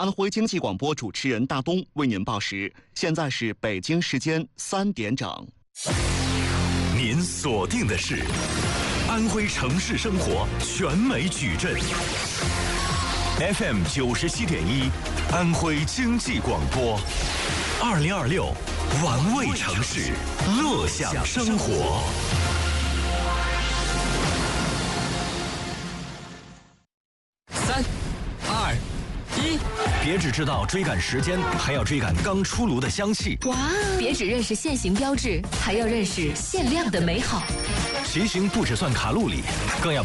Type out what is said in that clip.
安徽经济广播主持人大东为您报时，现在是北京时间3点整。 您锁定的是安徽城市生活全美矩阵 FM 97.1，安徽经济广播，2026玩味城市，乐享生活。 3、2、1， 别只知道追赶时间，还要追赶刚出炉的香气。 哇！别只认识现行标志，还要认识限量的美好。 骑行不只算卡路里，更要